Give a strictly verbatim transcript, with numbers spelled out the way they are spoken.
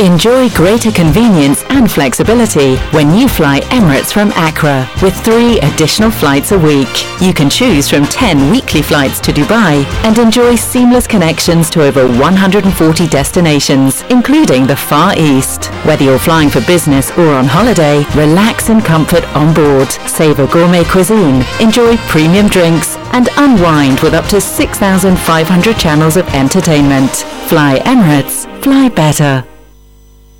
Enjoy greater convenience and flexibility when you fly Emirates from Accra with three additional flights a week. You can choose from ten weekly flights to Dubai and enjoy seamless connections to over one hundred forty destinations, including the Far East. Whether you're flying for business or on holiday, relax in comfort on board, savor gourmet cuisine, enjoy premium drinks, and unwind with up to six thousand five hundred channels of entertainment. Fly Emirates, fly better.